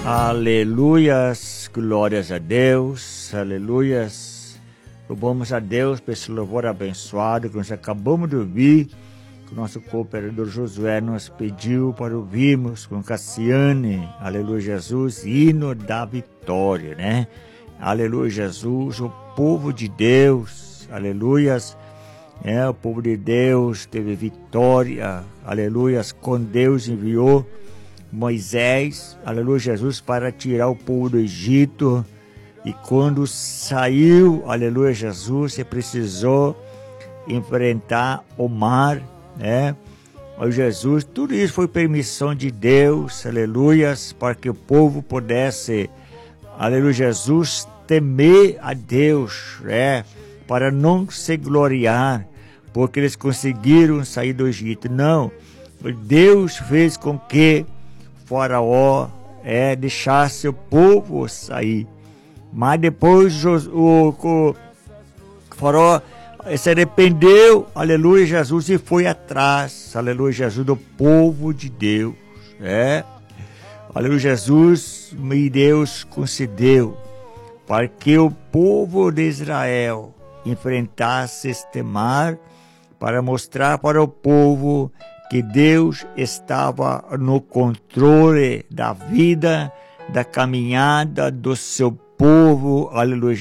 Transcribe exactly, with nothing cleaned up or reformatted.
Aleluias, glórias a Deus, aleluias. Louvamos a Deus por esse louvor abençoado que nós acabamos de ouvir, que o nosso cooperador Josué nos pediu para ouvirmos com Cassiane, aleluia Jesus, hino da vitória, né? Aleluia Jesus, o povo de Deus, aleluias, é, o povo de Deus teve vitória, aleluias, com Deus enviou Moisés, aleluia Jesus, para tirar o povo do Egito, e quando saiu, aleluia Jesus, você precisou enfrentar o mar, né? Ó Jesus, tudo isso foi permissão de Deus, aleluias, para que o povo pudesse, aleluia Jesus, temer a Deus, né? Para não se gloriar, porque eles conseguiram sair do Egito. Não, Deus fez com que Faraó é, deixasse o povo sair, mas depois o, o Faraó se arrependeu, aleluia Jesus, e foi atrás, aleluia Jesus, do povo de Deus, é, aleluia Jesus, e Deus concedeu para que o povo de Israel enfrentasse este mar, para mostrar para o povo que Deus estava no controle da vida, da caminhada do seu povo, aleluia.